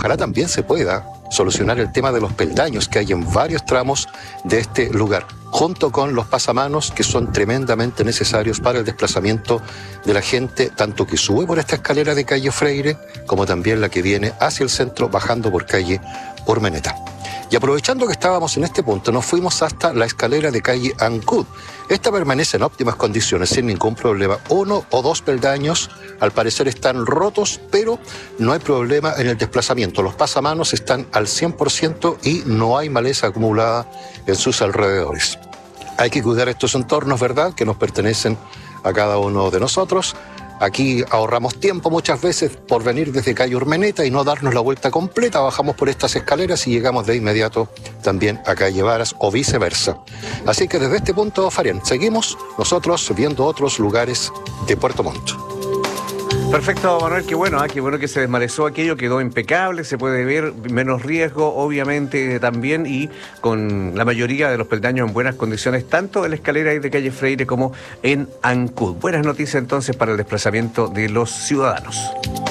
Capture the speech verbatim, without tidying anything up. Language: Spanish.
ojalá también se pueda solucionar el tema de los peldaños que hay en varios tramos de este lugar, junto con los pasamanos que son tremendamente necesarios para el desplazamiento de la gente, tanto que sube por esta escalera de calle Freire, como también la que viene hacia el centro, bajando por calle Urmeneta. Y aprovechando que estábamos en este punto, nos fuimos hasta la escalera de calle Ancud. Esta permanece en óptimas condiciones, sin ningún problema. Uno o dos peldaños, al parecer, están rotos, pero no hay problema en el desplazamiento. Los pasamanos están al cien por ciento y no hay maleza acumulada en sus alrededores. Hay que cuidar estos entornos, ¿verdad?, que nos pertenecen a cada uno de nosotros. Aquí ahorramos tiempo muchas veces por venir desde calle Urmeneta y no darnos la vuelta completa. Bajamos por estas escaleras y llegamos de inmediato también a calle Varas o viceversa. Así que desde este punto, Farian, seguimos nosotros viendo otros lugares de Puerto Montt. Perfecto, Manuel, qué bueno, ¿eh? Qué bueno que se desmalezó aquello, quedó impecable, se puede ver, menos riesgo, obviamente, también, y con la mayoría de los peldaños en buenas condiciones, tanto en la escalera de calle Freire como en Ancud. Buenas noticias entonces para el desplazamiento de los ciudadanos.